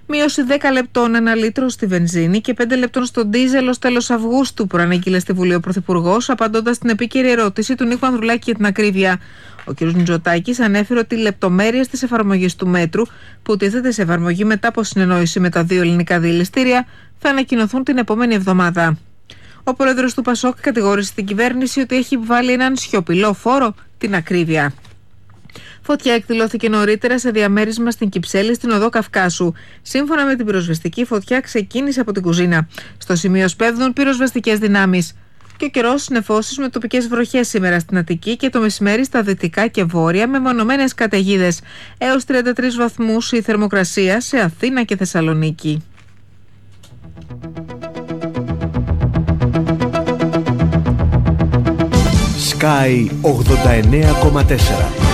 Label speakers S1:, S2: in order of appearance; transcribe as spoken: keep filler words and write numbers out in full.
S1: Μείωση δέκα λεπτών ένα λίτρο στη βενζίνη και πέντε λεπτών στο ντίζελ ως τέλος Αυγούστου, προανήγγειλε στη Βουλή ο Πρωθυπουργός, απαντώντας στην επίκαιρη ερώτηση του Νίκου Ανδρουλάκη για την ακρίβεια. Ο κ. Μητσοτάκης ανέφερε ότι οι λεπτομέρειες της εφαρμογής του μέτρου, που τίθεται σε εφαρμογή μετά από συνεννόηση με τα δύο ελληνικά διελιστήρια, θα ανακοινωθούν την επόμενη εβδομάδα. Ο πρόεδρος του Πασόκ κατηγόρησε την κυβέρνηση ότι έχει βάλει έναν σιωπηλό φόρο, την ακρίβεια. Φωτιά εκδηλώθηκε νωρίτερα σε διαμέρισμα στην Κυψέλη, στην οδό Καυκάσου. Σύμφωνα με την πυροσβεστική, φωτιά ξεκίνησε από την κουζίνα. Στο σημείο σπέβδουν πυροσβεστικές δυνάμεις. Και ο καιρός, νεφώσεις με τοπικές βροχές σήμερα στην Αττική και το μεσημέρι στα δυτικά και βόρεια με μονομένες καταιγίδες. Έως τριάντα τρεις βαθμούς η θερμοκρασία σε Αθήνα και Θεσσαλονίκη.
S2: Sky ογδόντα εννέα κόμμα τέσσερα